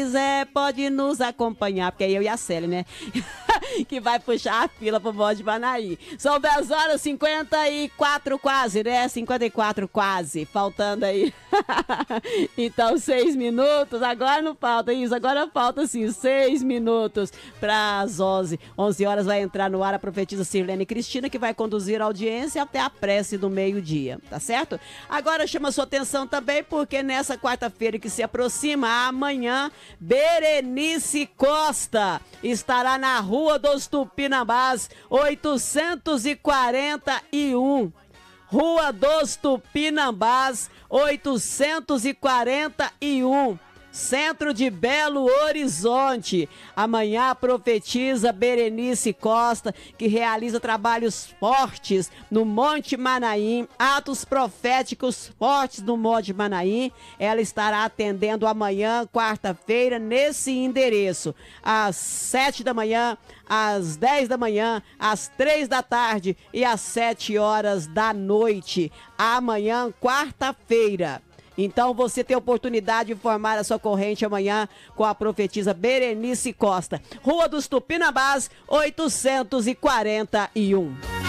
quiser, pode nos acompanhar, porque é eu e a Célia, né? Que vai puxar a fila pro Monte Manaim. São 10 horas 54 quase, né? 54 quase, faltando aí. Então, 6 minutos, agora não falta isso, agora falta sim 6 minutos para as 11. 11 horas vai entrar no ar a profetisa Sirlene Cristina, que vai conduzir a audiência até a prece do meio-dia, tá certo? Agora chama sua atenção também, porque nessa quarta-feira que se aproxima, amanhã, Berenice Costa estará na Rua dos Tupinambás, 841. Rua dos Tupinambás, 841. Centro de Belo Horizonte. Amanhã a profetisa Berenice Costa, que realiza trabalhos fortes no Monte Manaim, atos proféticos fortes no Monte Manaim. Ela estará atendendo amanhã, quarta-feira, nesse endereço, às 7 da manhã, às 10 da manhã, às 3 da tarde e às 7 horas da noite. Amanhã, quarta-feira. Então você tem a oportunidade de formar a sua corrente amanhã com a profetisa Berenice Costa. Rua dos Tupinambás, 841.